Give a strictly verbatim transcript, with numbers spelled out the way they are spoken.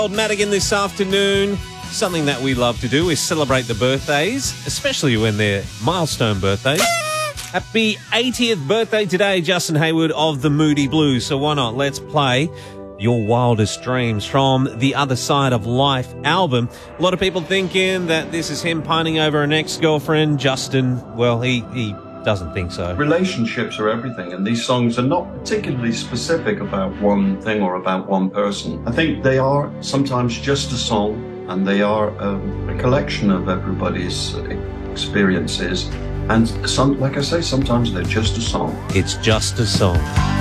Old Madigan this afternoon. Something that we love to do is celebrate the birthdays, especially when they're milestone birthdays. Happy eightieth birthday today, Justin Hayward of the Moody Blues. So why not? Let's play Your Wildest Dreams from the Other Side of Life album. A lot of people thinking that this is him pining over an ex-girlfriend. Justin, well, he, he doesn't think so. Relationships are everything, and these songs are not particularly specific about one thing or about one person. I think they are sometimes just a song, and they are um, a collection of everybody's experiences. And some, like I say, sometimes they're just a song. It's just a song.